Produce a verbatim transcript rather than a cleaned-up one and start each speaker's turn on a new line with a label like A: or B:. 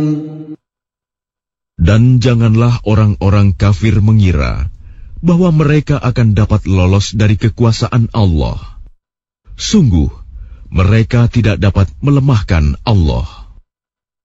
A: Dan janganlah orang-orang kafir mengira bahwa mereka akan dapat lolos dari kekuasaan Allah. Sungguh, mereka tidak dapat melemahkan Allah.